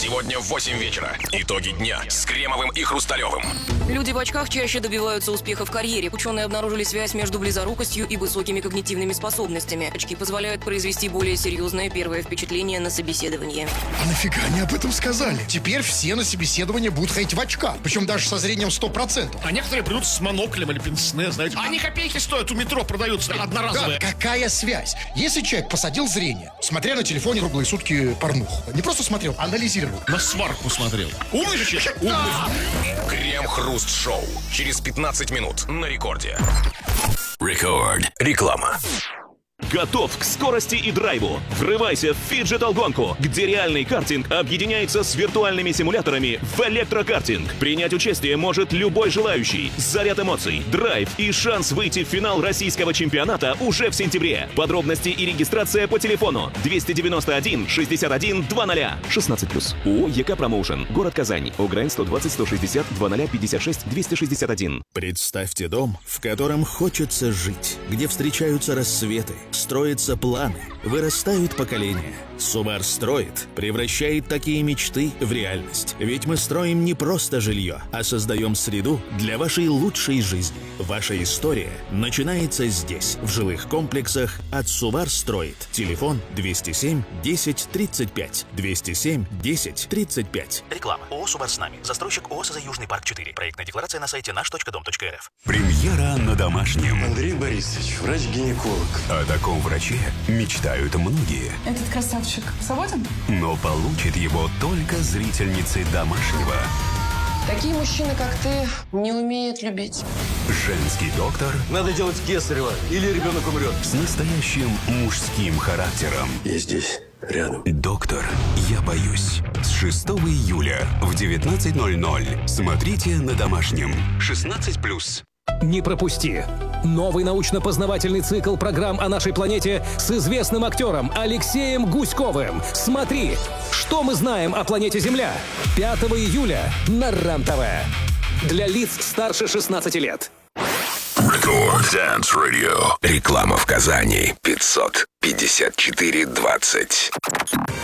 Сегодня в 8 вечера. Итоги дня с Кремовым и Хрусталевым. Люди в очках чаще добиваются успеха в карьере. Ученые обнаружили связь между близорукостью и высокими когнитивными способностями. Очки позволяют произвести более серьезное первое впечатление на собеседовании. А нафига они об этом сказали? Теперь все на собеседование будут ходить в очках. Причем даже со зрением 100%. А некоторые придут с моноклем или пенсне, знаете. Они копейки стоят, у метро продаются одноразовые. Да, какая связь? Если человек посадил зрение, смотря на телефоне круглые сутки порнуху, не просто смотрел, а анализировал. На сварку смотрел. Умный же человек? Умный. Крем-хруст-шоу. Через 15 минут на рекорде. Рекорд. Реклама. Готов к скорости и драйву? Врывайся в фиджитал-гонку, где реальный картинг объединяется с виртуальными симуляторами в электрокартинг. Принять участие может любой желающий. Заряд эмоций, драйв и шанс выйти в финал российского чемпионата уже в сентябре. Подробности и регистрация по телефону 291 61 00. 16+. ООО «ЕК Промоушен». Город Казань. ОГРН 120 160 0056 261. Представьте дом, в котором хочется жить, где встречаются рассветы, строятся планы, вырастают поколения. Субар строит, превращает такие мечты в реальность. Ведь мы строим не просто жилье, а создаем среду для вашей лучшей жизни. Ваша история начинается здесь, в жилых комплексах от Субар строит. Телефон 207 10 35. 207 10 35. Реклама. ООО «Субар с нами». Застройщик ООО «СЗ Южный парк 4». Проектная декларация на сайте наш.дом.рф. Премьера на домашнем. Андрей Борисович, врач-гинеколог. О таком враче мечтают многие. Этот красавчик свободен? Но получит его только зрительницы домашнего. Такие мужчины, как ты, не умеют любить. Женский доктор. Надо делать кесарево, или ребенок умрет. С настоящим мужским характером. Я здесь, рядом. Доктор, я боюсь. С 6 июля в 19:00. Смотрите на домашнем. 16+. Не пропусти! Новый научно-познавательный цикл программ о нашей планете с известным актером Алексеем Гуськовым. Смотри, что мы знаем о планете Земля. 5 июля на РЕН-ТВ. Для лиц старше 16 лет. Рекорд Dance Radio. Реклама в Казани. 554 20.